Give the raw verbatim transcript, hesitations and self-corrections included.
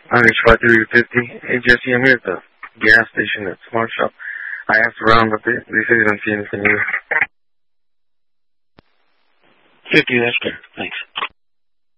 I H five three fifty. Hey, Jesse, I'm here at the gas station at Smart Shop. I asked around, but they, they say they don't see anything here. fifty, that's good. Thanks.